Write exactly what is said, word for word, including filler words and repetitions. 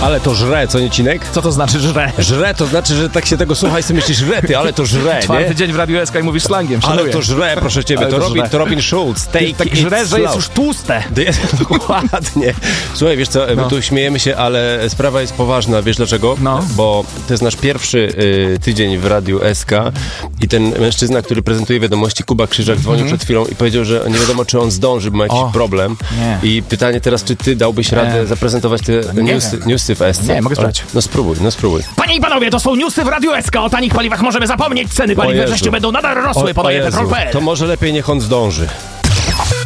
Ale to żre, co nie, Cinek? Co to znaczy żre? Żre to znaczy, że tak się tego słucha i sobie myślisz, rety, ale to żre, Czwarty nie? dzień w Radiu S K i mówisz slangiem, szanuję. Ale to żre, proszę ciebie, Ale to, to Robin, żre. to Robin Schulz. Take Tak it żre, że slow. jest już tłuste. Dokładnie. Słuchaj, wiesz co, my No. tu śmiejemy się, ale sprawa jest poważna, wiesz dlaczego? No. Bo to jest nasz pierwszy y, tydzień w Radiu S K i ten mężczyzna, który prezentuje wiadomości, Kuba Krzyżak, dzwonił Mhm. przed chwilą i powiedział, że nie wiadomo, czy on zdąży, bo ma jakiś O, problem. nie. I pytanie teraz, czy ty dałbyś radę zaprezentować te Nie newsy, wiem. newsy w S C? Nie, mogę spróbować. No spróbuj, no spróbuj. Panie i panowie, to są newsy w Radiu S K. O tanich paliwach możemy zapomnieć. Ceny O paliw we Jezu. wrześniu będą nadal O, rosły, o podaje Jezu, Petrol kropka p l. to może lepiej niech on zdąży.